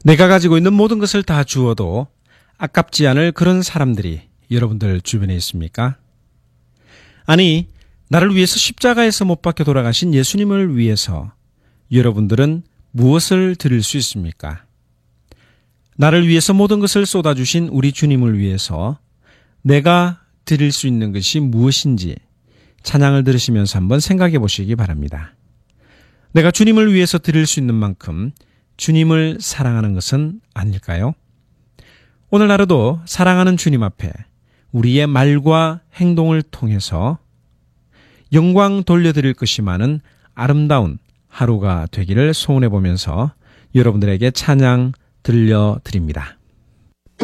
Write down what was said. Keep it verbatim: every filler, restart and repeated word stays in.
내가 가지고 있는 모든 것을 다 주어도 아깝지 않을 그런 사람들이 여러분들 주변에 있습니까? 아니, 나를 위해서 십자가에서 못 박혀 돌아가신 예수님을 위해서 여러분들은 무엇을 드릴 수 있습니까? 나를 위해서 모든 것을 쏟아주신 우리 주님을 위해서 내가 드릴 수 있는 것이 무엇인지 찬양을 들으시면서 한번 생각해 보시기 바랍니다. 내가 주님을 위해서 드릴 수 있는 만큼 주님을 사랑하는 것은 아닐까요? 오늘 하루도 사랑하는 주님 앞에 우리의 말과 행동을 통해서 영광 돌려드릴 것이 많은 아름다운 하루가 되기를 소원해 보면서 여러분들에게 찬양 들려드립니다.